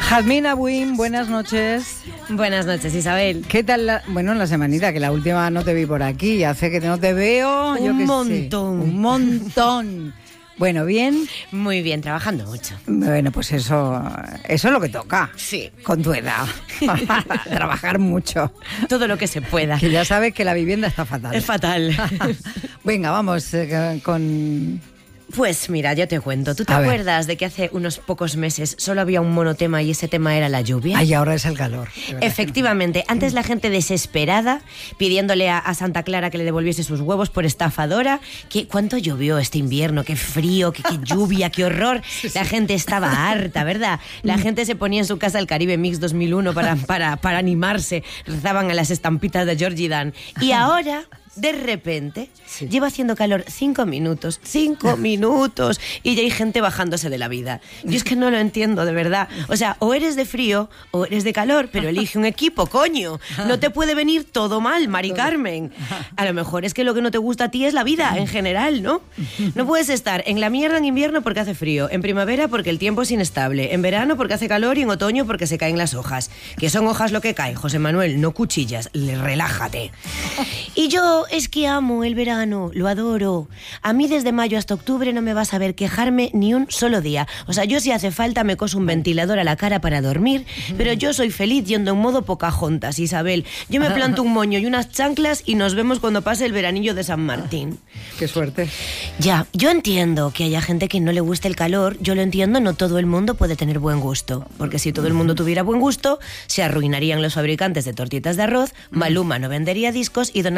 Jazmín Abuin, buenas noches. Buenas noches, Isabel. ¿Qué tal? La semanita, que la última no te vi por aquí, hace que no te veo. Un montón. Bueno, ¿bien? Muy bien, trabajando mucho. Bueno, pues eso es lo que toca. Sí. Con tu edad. Trabajar mucho. Todo lo que se pueda. Que ya sabes que la vivienda está fatal. Es fatal. Venga, vamos con... Pues mira, yo te cuento. ¿Tú te acuerdas de que hace unos pocos meses solo había un monotema y ese tema era la lluvia? Ay, ahora es el calor. Efectivamente. Antes la gente desesperada pidiéndole a Santa Clara que le devolviese sus huevos por estafadora. ¿Cuánto llovió este invierno? ¡Qué frío! ¡Qué lluvia! ¡Qué horror! La gente estaba harta, ¿verdad? La gente se ponía en su casa el Caribe Mix 2001 para animarse. Rezaban a las estampitas de Georgie Dan. Y ahora... De repente, lleva haciendo calor 5 minutos, y ya hay gente bajándose de la vida. Yo es que no lo entiendo, de verdad. O sea, o eres de frío o eres de calor, pero elige un equipo, coño. No te puede venir todo mal, Mari Carmen. A lo mejor es que lo que no te gusta a ti es la vida, en general, ¿no? No puedes estar en la mierda en invierno porque hace frío, en primavera porque el tiempo es inestable, en verano porque hace calor y en otoño porque se caen las hojas. Que son hojas lo que caen, José Manuel, no cuchillas. Relájate. Y yo... Es que amo el verano, lo adoro. A mí desde mayo hasta octubre no me vas a ver quejarme ni un solo día. O sea, yo si hace falta me coso un ventilador a la cara para dormir, pero yo soy feliz yendo en modo Pocahontas, Isabel. Yo me planto un moño y unas chanclas y nos vemos cuando pase el veranillo de San Martín. Qué suerte. Ya, yo entiendo que haya gente que no le guste el calor, yo lo entiendo, no todo el mundo puede tener buen gusto, porque si todo el mundo tuviera buen gusto, se arruinarían los fabricantes de tortitas de arroz, Maluma no vendería discos y